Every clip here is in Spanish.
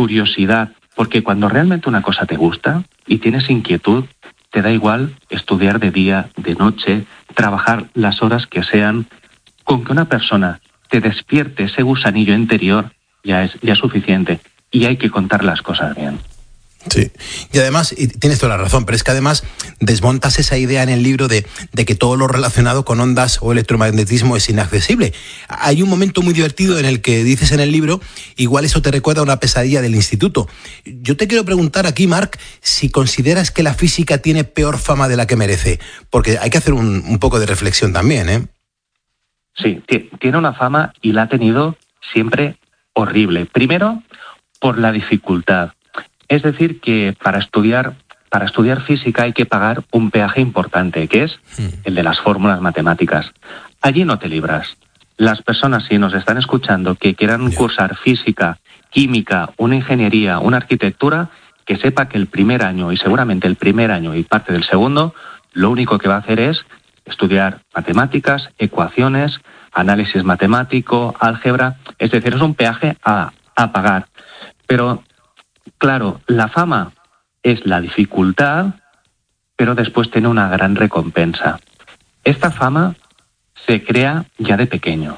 curiosidad, porque cuando realmente una cosa te gusta y tienes inquietud, te da igual estudiar de día, de noche, trabajar las horas que sean. Con que una persona te despierte ese gusanillo interior ya es suficiente. Y hay que contar las cosas bien. Sí, y además, y tienes toda la razón, pero es que además desmontas esa idea en el libro de que todo lo relacionado con ondas o electromagnetismo es inaccesible. Hay un momento muy divertido en el que dices en el libro, igual eso te recuerda a una pesadilla del instituto. Yo te quiero preguntar aquí, Marc, si consideras que la física tiene peor fama de la que merece, porque hay que hacer un poco de reflexión también, ¿eh? Sí, tiene una fama y la ha tenido siempre horrible. Primero, por la dificultad. Es decir, que para estudiar física hay que pagar un peaje importante, que es el de las fórmulas matemáticas. Allí no te libras. Las personas, si nos están escuchando, que quieran cursar física, química, una ingeniería, una arquitectura, que sepa que el primer año, y seguramente el primer año y parte del segundo, lo único que va a hacer es estudiar matemáticas, ecuaciones, análisis matemático, álgebra. Es decir, es un peaje a pagar. Pero claro, la fama es la dificultad, pero después tiene una gran recompensa. Esta fama se crea ya de pequeño.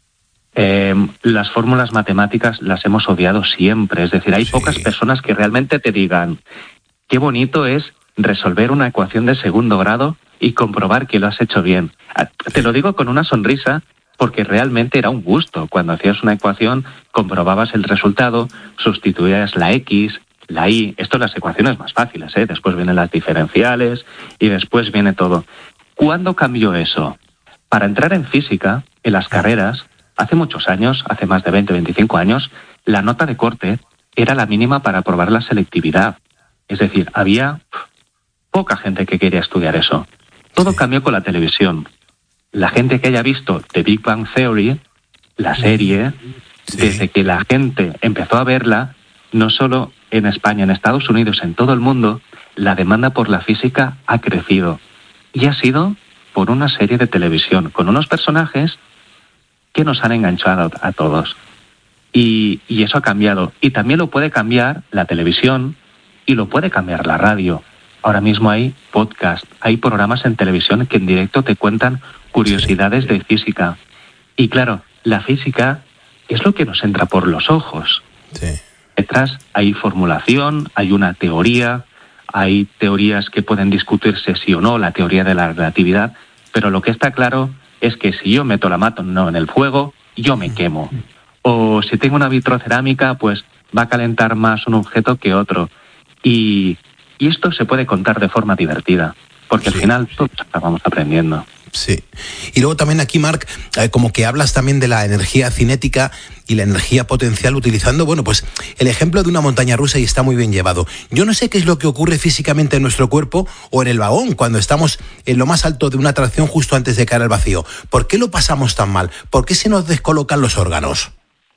Las fórmulas matemáticas las hemos odiado siempre. Es decir, hay pocas personas que realmente te digan qué bonito es resolver una ecuación de segundo grado y comprobar que lo has hecho bien. Te lo digo con una sonrisa, porque realmente era un gusto. Cuando hacías una ecuación, comprobabas el resultado, sustituías la X, la Y. Esto en las ecuaciones más fáciles, ¿eh? Después vienen las diferenciales y después viene todo. ¿Cuándo cambió eso? Para entrar en física, en las carreras, hace muchos años, hace más de 20 o 25 años, la nota de corte era la mínima para aprobar la selectividad. Es decir, había poca gente que quería estudiar eso. Todo cambió con la televisión. La gente que haya visto The Big Bang Theory, la serie, desde que la gente empezó a verla, no solo en España, en Estados Unidos, en todo el mundo, la demanda por la física ha crecido. Y ha sido por una serie de televisión, con unos personajes que nos han enganchado a todos. Y eso ha cambiado. Y también lo puede cambiar la televisión y lo puede cambiar la radio. Ahora mismo hay podcast, hay programas en televisión que en directo te cuentan curiosidades de física. Y claro, la física es lo que nos entra por los ojos. Sí. Detrás hay formulación, hay una teoría, hay teorías que pueden discutirse sí o no, la teoría de la relatividad, pero lo que está claro es que si yo meto la mano en el fuego, yo me quemo. O si tengo una vitrocerámica, pues va a calentar más un objeto que otro. Y esto se puede contar de forma divertida, porque al final todos acabamos aprendiendo. Sí. Y luego también aquí, Marc, como que hablas también de la energía cinética y la energía potencial utilizando, bueno, pues el ejemplo de una montaña rusa y está muy bien llevado. Yo no sé qué es lo que ocurre físicamente en nuestro cuerpo o en el vagón cuando estamos en lo más alto de una atracción justo antes de caer al vacío. ¿Por qué lo pasamos tan mal? ¿Por qué se nos descolocan los órganos?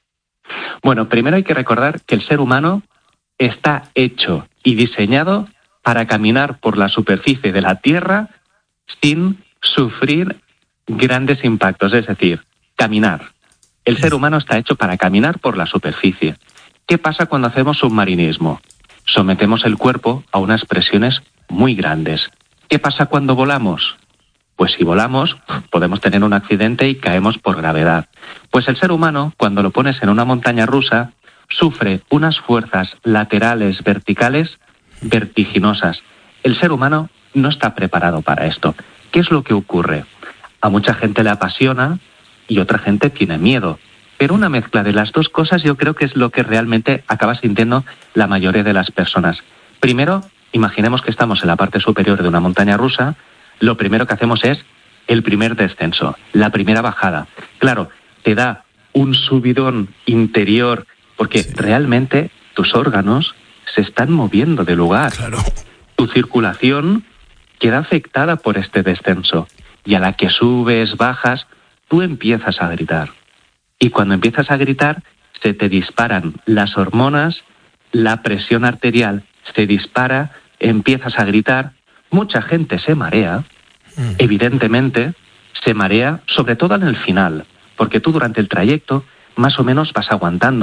Bueno, primero hay que recordar que el ser humano está hecho y diseñado para caminar por la superficie de la Tierra sin sufrir grandes impactos, es decir, caminar. El ser humano está hecho para caminar por la superficie. ¿Qué pasa cuando hacemos submarinismo? Sometemos el cuerpo a unas presiones muy grandes. ¿Qué pasa cuando volamos? Pues si volamos, podemos tener un accidente y caemos por gravedad. Pues el ser humano, cuando lo pones en una montaña rusa, sufre unas fuerzas laterales verticales vertiginosas. El ser humano no está preparado para esto. ¿Qué es lo que ocurre? A mucha gente le apasiona y otra gente tiene miedo. Pero una mezcla de las dos cosas yo creo que es lo que realmente acaba sintiendo la mayoría de las personas. Primero, imaginemos que estamos en la parte superior de una montaña rusa. Lo primero que hacemos es el primer descenso, la primera bajada. Claro, te da un subidón interior porque realmente tus órganos se están moviendo de lugar. Claro. Tu circulación queda afectada por este descenso y a la que subes, bajas, tú empiezas a gritar. Y cuando empiezas a gritar, se te disparan las hormonas, la presión arterial se dispara, empiezas a gritar. Mucha gente se marea, evidentemente, se marea sobre todo en el final, porque tú durante el trayecto más o menos vas aguantando,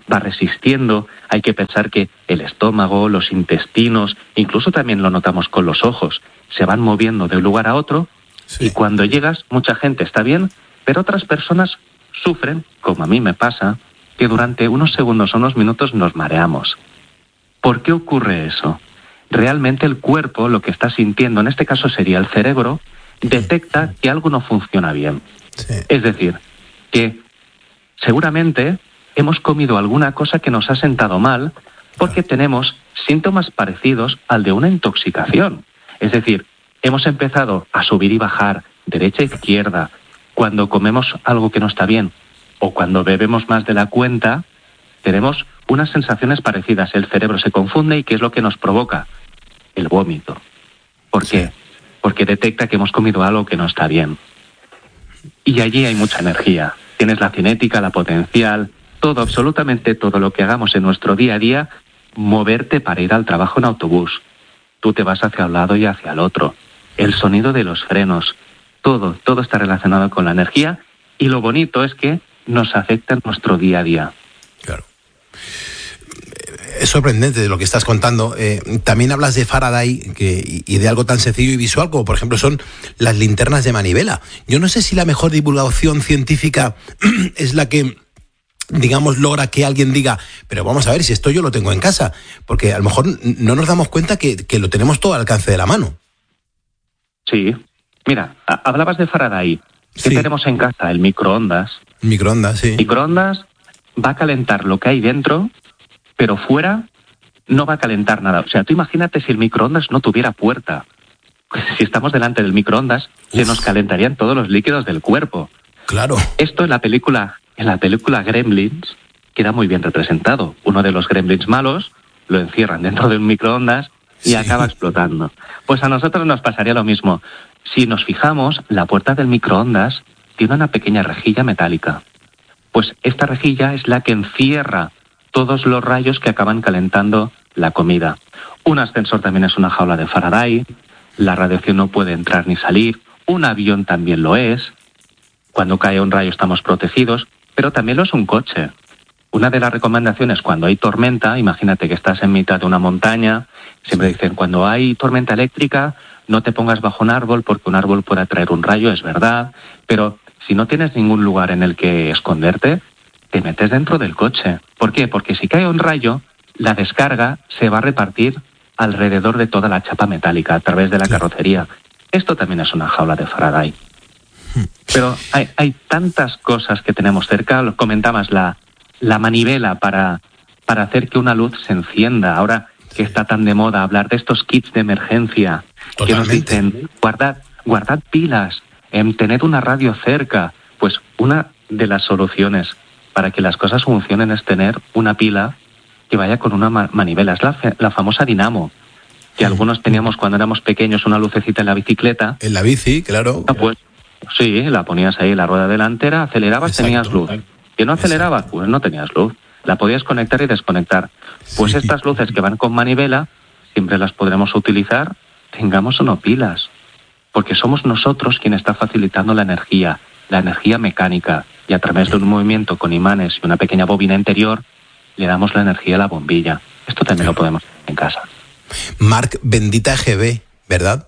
va resistiendo. Hay que pensar que el estómago, los intestinos, incluso también lo notamos con los ojos, se van moviendo de un lugar a otro. Sí. Y cuando llegas, mucha gente está bien, pero otras personas sufren, como a mí me pasa, que durante unos segundos o unos minutos nos mareamos. ¿Por qué ocurre eso? Realmente el cuerpo, lo que está sintiendo, en este caso sería el cerebro, detecta que algo no funciona bien. Sí. Es decir, que seguramente hemos comido alguna cosa que nos ha sentado mal porque tenemos síntomas parecidos al de una intoxicación. Es decir, hemos empezado a subir y bajar, derecha e izquierda, cuando comemos algo que no está bien o cuando bebemos más de la cuenta, tenemos unas sensaciones parecidas. El cerebro se confunde y ¿qué es lo que nos provoca? El vómito. ¿Por qué? Sí. Porque detecta que hemos comido algo que no está bien. Y allí hay mucha energía. Tienes la cinética, la potencial, todo, absolutamente todo lo que hagamos en nuestro día a día, moverte para ir al trabajo en autobús. Tú te vas hacia un lado y hacia el otro. El sonido de los frenos, todo está relacionado con la energía y lo bonito es que nos afecta en nuestro día a día. Claro. Es sorprendente de lo que estás contando. También hablas de Faraday y de algo tan sencillo y visual como, por ejemplo, son las linternas de manivela. Yo no sé si la mejor divulgación científica es la que, digamos, logra que alguien diga, pero vamos a ver si esto yo lo tengo en casa, porque a lo mejor no nos damos cuenta que lo tenemos todo al alcance de la mano. Sí. Mira, hablabas de Faraday. ¿Qué tenemos en casa? El microondas. Microondas, sí. El microondas va a calentar lo que hay dentro, pero fuera no va a calentar nada. O sea, tú imagínate si el microondas no tuviera puerta. Pues si estamos delante del microondas, se nos calentarían todos los líquidos del cuerpo. Claro. Esto en la película Gremlins queda muy bien representado. Uno de los gremlins malos lo encierran dentro de un microondas y acaba explotando. Pues a nosotros nos pasaría lo mismo. Si nos fijamos, la puerta del microondas tiene una pequeña rejilla metálica. Pues esta rejilla es la que encierra todos los rayos que acaban calentando la comida. Un ascensor también es una jaula de Faraday, la radiación no puede entrar ni salir, un avión también lo es, cuando cae un rayo estamos protegidos, pero también lo es un coche. Una de las recomendaciones cuando hay tormenta, imagínate que estás en mitad de una montaña, siempre dicen cuando hay tormenta eléctrica no te pongas bajo un árbol porque un árbol puede atraer un rayo, es verdad, pero si no tienes ningún lugar en el que esconderte, te metes dentro del coche. ¿Por qué? Porque si cae un rayo, la descarga se va a repartir alrededor de toda la chapa metálica a través de la carrocería. Esto también es una jaula de Faraday. Pero hay tantas cosas que tenemos cerca. Comentabas la manivela para hacer que una luz se encienda. Ahora que está tan de moda hablar de estos kits de emergencia. Totalmente. Que nos dicen, guardad pilas, tened una radio cerca. Pues una de las soluciones para que las cosas funcionen es tener una pila que vaya con una manivela. Es la famosa dinamo, que algunos teníamos cuando éramos pequeños, una lucecita en la bicicleta. En la bici, claro. Pues sí, la ponías ahí en la rueda delantera, acelerabas, tenías luz. Que no acelerabas, pues no tenías luz. La podías conectar y desconectar. Pues estas luces que van con manivela, siempre las podremos utilizar, tengamos o no pilas. Porque somos nosotros quien está facilitando la energía mecánica, y a través de un movimiento con imanes y una pequeña bobina interior, le damos la energía a la bombilla. Esto también lo podemos hacer en casa. Marc, bendita EGB, ¿verdad?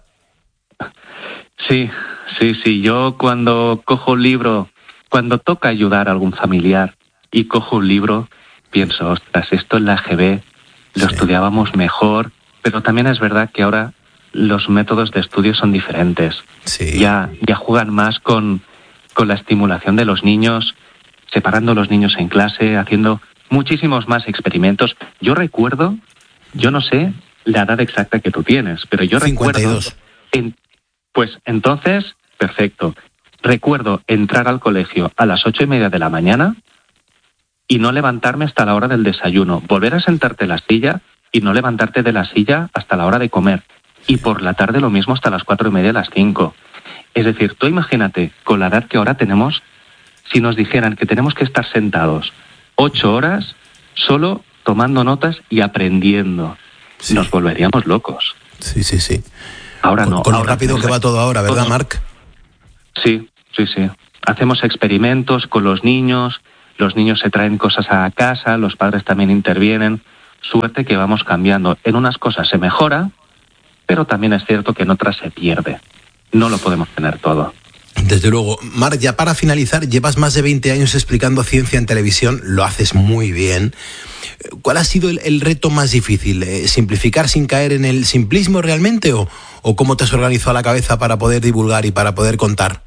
Sí. Yo cuando cojo un libro, cuando toca ayudar a algún familiar y cojo un libro, pienso, ostras, esto en la EGB lo estudiábamos mejor, pero también es verdad que ahora los métodos de estudio son diferentes. Sí. Ya juegan más con la estimulación de los niños, separando a los niños en clase, haciendo muchísimos más experimentos. Yo recuerdo, yo no sé la edad exacta que tú tienes, pero yo 52. recuerdo... Pues entonces, perfecto. Recuerdo entrar al colegio a las 8:30 de la mañana y no levantarme hasta la hora del desayuno. Volver a sentarte en la silla y no levantarte de la silla hasta la hora de comer. Y por la tarde lo mismo hasta las 4:30, las 5. Es decir, tú imagínate, con la edad que ahora tenemos, si nos dijeran que tenemos que estar sentados 8 horas solo tomando notas y aprendiendo, nos volveríamos locos. Sí. Ahora no. Con lo rápido que va todo ahora, ¿verdad, Marc? Sí. Hacemos experimentos con los niños, los niños se traen cosas a casa, los padres también intervienen. Suerte que vamos cambiando. En unas cosas se mejora, pero también es cierto que en otras se pierde. No lo podemos tener todo. Desde luego. Marc, ya para finalizar, llevas más de 20 años explicando ciencia en televisión, lo haces muy bien. ¿Cuál ha sido el reto más difícil? ¿Simplificar sin caer en el simplismo realmente? ¿O cómo te has organizado la cabeza para poder divulgar y para poder contar?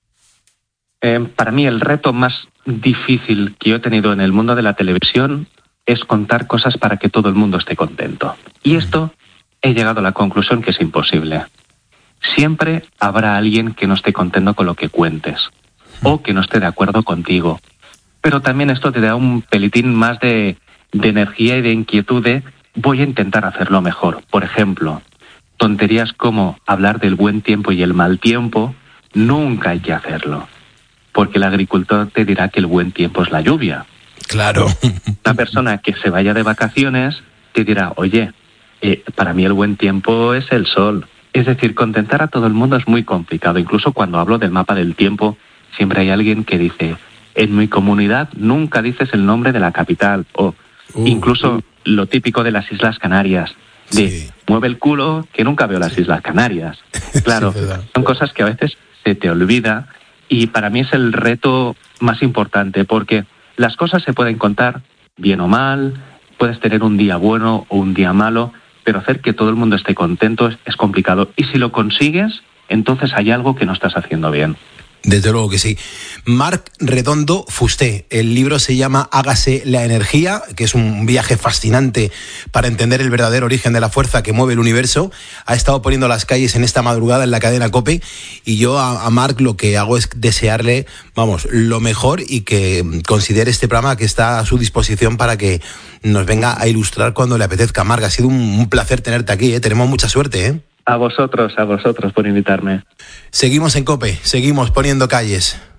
Para mí el reto más difícil que yo he tenido en el mundo de la televisión es contar cosas para que todo el mundo esté contento. Y esto he llegado a la conclusión que es imposible. Siempre habrá alguien que no esté contento con lo que cuentes o que no esté de acuerdo contigo. Pero también esto te da un pelitín más de energía y de inquietud de voy a intentar hacerlo mejor. Por ejemplo, tonterías como hablar del buen tiempo y el mal tiempo, nunca hay que hacerlo. Porque el agricultor te dirá que el buen tiempo es la lluvia. Claro. Una persona que se vaya de vacaciones te dirá, oye, para mí el buen tiempo es el sol. Es decir, contentar a todo el mundo es muy complicado. Incluso cuando hablo del mapa del tiempo, siempre hay alguien que dice, en mi comunidad nunca dices el nombre de la capital. O incluso lo típico de las Islas Canarias, de sí, mueve el culo que nunca veo las Islas Canarias. Claro, sí, son cosas que a veces se te olvida y para mí es el reto más importante porque las cosas se pueden contar bien o mal, puedes tener un día bueno o un día malo, pero hacer que todo el mundo esté contento es complicado. Y si lo consigues, entonces hay algo que no estás haciendo bien. Desde luego que sí. Marc Redondo Fusté, el libro se llama Hágase la energía, que es un viaje fascinante para entender el verdadero origen de la fuerza que mueve el universo. Ha estado poniendo las calles en esta madrugada en la cadena COPE y yo a Marc lo que hago es desearle, lo mejor y que considere este programa que está a su disposición para que nos venga a ilustrar cuando le apetezca. Marc, ha sido un placer tenerte aquí, ¿eh? Tenemos mucha suerte, ¿eh? A vosotros por invitarme. Seguimos en COPE, seguimos poniendo calles.